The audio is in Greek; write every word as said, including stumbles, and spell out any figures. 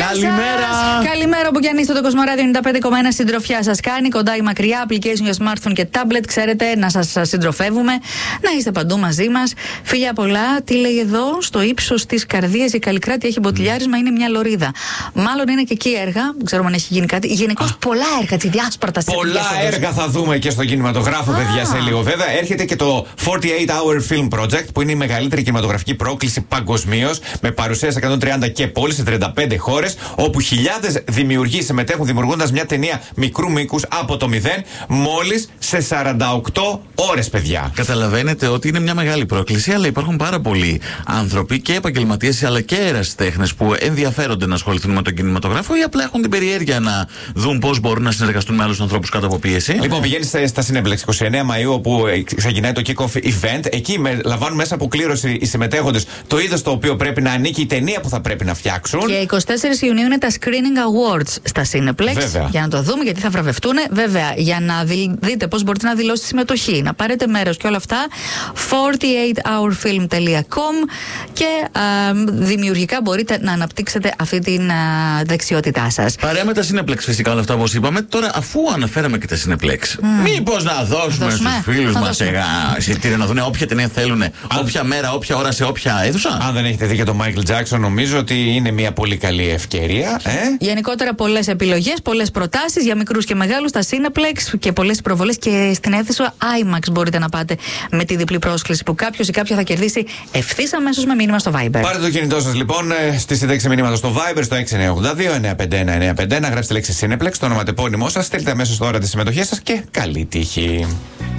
Καλημέρα. Σας. Καλημέρα που κι αν είστε, το Κοσμοράδιο ενενήντα πέντε κόμμα ένα συντροφιά σας κάνει. Κοντά ή μακριά, application για smartphone και tablet. Ξέρετε να σας συντροφεύουμε, να είστε παντού μαζί μας. Φιλιά πολλά. Τι λέει εδώ, στο ύψος της καρδίας η Καλλικράτη έχει μποτιλιάρισμα, είναι μια λωρίδα. Μάλλον είναι και εκεί έργα, δεν ξέρουμε αν έχει γίνει κάτι. Γενικώς πολλά έργα, έτσι διάσπαρτα σε Πολλά έργα θα δούμε και στον κινηματογράφο, Α. παιδιά, σε λίγο. Βέβαια, έρχεται και το forty-eight hour Film Project, που είναι η μεγαλύτερη κινηματογραφική πρόκληση παγκοσμίως, με παρουσία σε εκατόν τριάντα και πόλεις σε τριάντα πέντε χώρες, όπου χιλιάδες δημιουργοί συμμετέχουν δημιουργώντας μια ταινία μικρού μήκους από το μηδέν, μόλις σε σαράντα οκτώ ώρες, παιδιά. Καταλαβαίνετε ότι είναι μια μεγάλη πρόκληση, αλλά υπάρχουν πάρα πολλοί άνθρωποι και επαγγελματίες αλλά και ερασιτέχνες που ενδιαφέρονται να ασχοληθούν με τον κινηματογράφο ή απλά έχουν την περιέργεια να δουν πώς μπορούν να συνεργαστούν με άλλους ανθρώπους κάτω από πίεση. Λοιπόν, πηγαίνει στα Cineplex είκοσι εννέα Μαΐου, όπου ξεκινάει το kick-off event. Εκεί με, λαμβάνουν μέσα από κλήρωση οι συμμετέχοντες το είδος το οποίο πρέπει να ανήκει η ταινία που θα πρέπει να φτιάξουν. Και εικοστή τέταρτη Ιουνίου είναι τα Screening Awards στα Cineplex. Βέβαια. Για να το δούμε, γιατί θα βραβευτούν. Βέβαια, για να δι- δείτε πώς μπορείτε να δηλώσετε συμμετοχή, να πάρετε μέρος και όλα αυτά. forty-eight hour film dot com και α, δημιουργικά μπορείτε να αναπτύξετε αυτή την α, δεξιότητά σας. Παρέα με τα Cineplex, φυσικά, όλα αυτά όπως είπαμε. Τώρα, αφού αναφέραμε και τα Cineplex, mm. μήπως να δώσουμε, δώσουμε. στους φίλους μας εισιτήρια να δουν όποια ταινία θέλουν, όποια μέρα, όποια ώρα, σε όποια αίθουσα. Αν δεν έχετε δει για τον Michael Jackson, νομίζω ότι είναι μια πολύ καλή ευκαιρία. Ε? Γενικότερα, πολλές επιλογές, πολλές προτάσεις για μικρούς και μεγάλους στα Cineplex και πολλές προβολές. Και στην αίθουσα IMAX μπορείτε να πάτε με τη διπλή πρόσκληση που κάποιος ή κάποια θα κερδίσει ευθύς αμέσως με μήνυμα στο Viber. Πάρτε το κινητό σας λοιπόν στη σύνταξη μηνύματος στο Viber στο έξι εννιά οκτώ δύο εννιά πέντε ένα εννιά πέντε ένα, γράψτε τη λέξη Cineplex, το ονοματεπώνυμό σας, στείλτε αμέσως τώρα τη συμμετοχή σας και καλή τύχη.